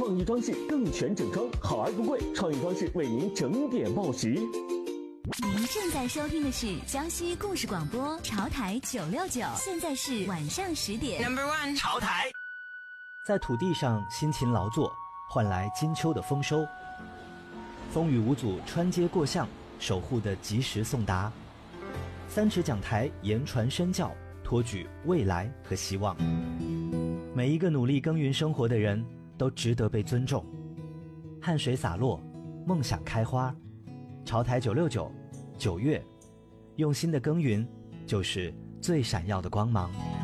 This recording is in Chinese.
创意装饰更全整装，好而不贵，创意装饰为您整点报时。 您正在收听的是江西故事广播潮台969，现在是晚上10点。 Number one， 潮台。 在土地上辛勤劳作，换来金秋的丰收。风雨无阻穿街过巷，守护的及时送达。三尺讲台言传身教，托举未来和希望。每一个努力耕耘生活的人都值得被尊重。汗水洒落，梦想开花。潮台969，9月，用心的耕耘就是最闪耀的光芒。